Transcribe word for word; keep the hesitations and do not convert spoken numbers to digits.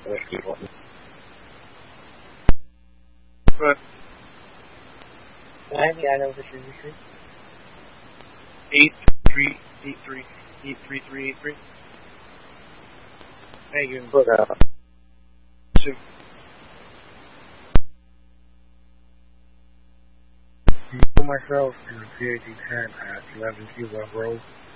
whiskey one. But Can I have the item for Suzy Street? eight three eight three eight three three eight three. Thank you. Put uh Two. For myself to P A T ten at eleven Q one Road.